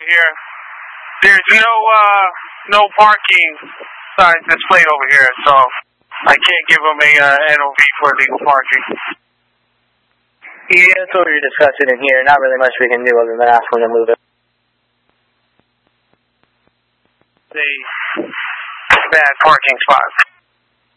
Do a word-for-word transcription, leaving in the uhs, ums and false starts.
here. There's no uh, no parking signs displayed over here, so I can't give them a uh, N O V for illegal parking. Yeah, that's what we were discussing in here. Not really much we can do other than ask them to move it. A bad parking spot.